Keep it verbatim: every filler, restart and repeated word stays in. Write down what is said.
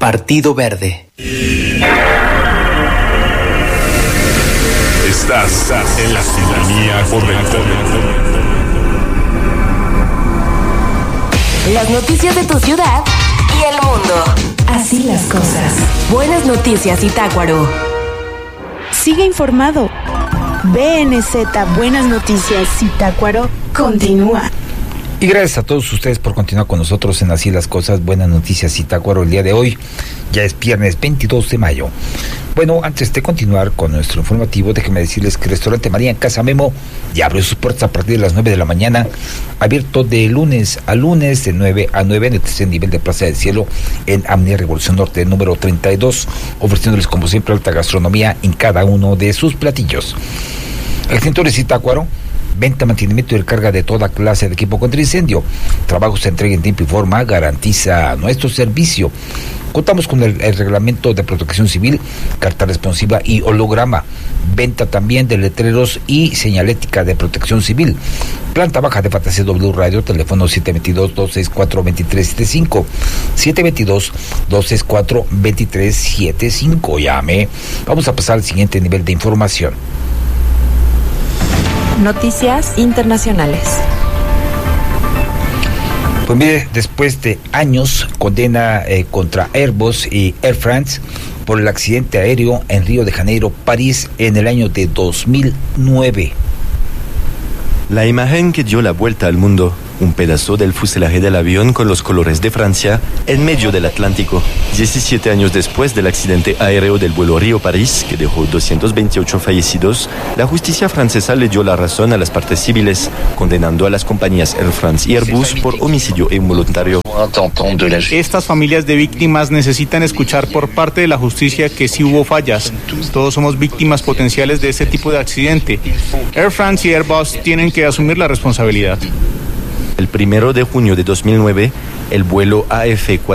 Partido Verde. Estás en la sintonía correcta. Las noticias de tu ciudad y el mundo. Así las cosas. Buenas noticias, Zitácuaro. Sigue informado. B N Z Buenas Noticias Zitácuaro continúa. Y gracias a todos ustedes por continuar con nosotros en Así las Cosas, Buenas Noticias Zitácuaro. El día de hoy ya es viernes veintidós de mayo. Bueno, antes de continuar con nuestro informativo, déjenme decirles que el restaurante María en Casa Memo ya abrió sus puertas a partir de las nueve de la mañana, abierto de lunes a lunes de nueve a nueve en el tercer nivel de Plaza del Cielo en Avenida Revolución Norte número treinta y dos, ofreciéndoles como siempre alta gastronomía en cada uno de sus platillos. Extintores Zitácuaro, venta, mantenimiento y recarga de toda clase de equipo contra incendio. Trabajo se entrega en tiempo y forma, garantiza nuestro servicio. Contamos con el, el reglamento de protección civil, carta responsiva y holograma. Venta también de letreros y señalética de protección civil. Planta baja de Fantasía W Radio, teléfono siete dos dos, dos seis cuatro, dos tres siete cinco. siete dos dos, dos seis cuatro, dos tres siete cinco. Llame. Vamos a pasar al siguiente nivel de información. Noticias internacionales. Pues mire, después de años, condena eh, contra Airbus y Air France por el accidente aéreo en Río de Janeiro, París, en el año de dos mil nueve. La imagen que dio la vuelta al mundo, un pedazo del fuselaje del avión con los colores de Francia en medio del Atlántico. diecisiete años después del accidente aéreo del vuelo Río-París, que dejó doscientos veintiocho fallecidos, la justicia francesa le dio la razón a las partes civiles, condenando a las compañías Air France y Airbus por homicidio involuntario. Estas familias de víctimas necesitan escuchar por parte de la justicia que sí hubo fallas. Todos somos víctimas potenciales de este tipo de accidente. Air France y Airbus tienen que asumir la responsabilidad. El primero de junio de dos mil nueve, el vuelo A F